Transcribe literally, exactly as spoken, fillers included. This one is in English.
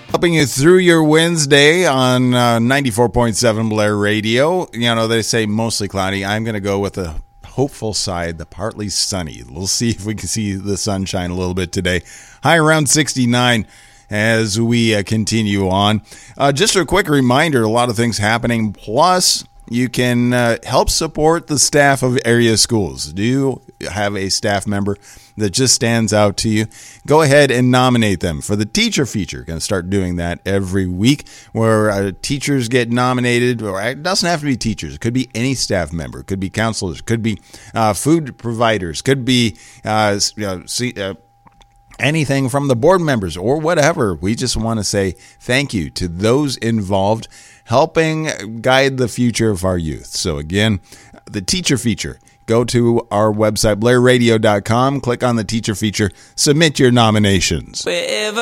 Helping you through your Wednesday on uh, ninety-four point seven Blair Radio. You know, they say mostly cloudy. I'm going to go with the hopeful side, the partly sunny. We'll see if we can see the sunshine a little bit today. High around sixty-nine as we uh, continue on. Uh, just a quick reminder, a lot of things happening. Plus, you can uh, help support the staff of area schools. Do you have a staff member that just stands out to you? Go ahead and nominate them for the teacher feature. Going to start doing that every week where uh, teachers get nominated. Or it doesn't have to be teachers. It could be any staff member. It could be counselors. It could be uh, food providers. Could be uh, you know, see, uh, anything from the board members or whatever. We just want to say thank you to those involved helping guide the future of our youth. So again, the teacher feature. Go to our website, blair radio dot com, click on the teacher feature, submit your nominations. Wherever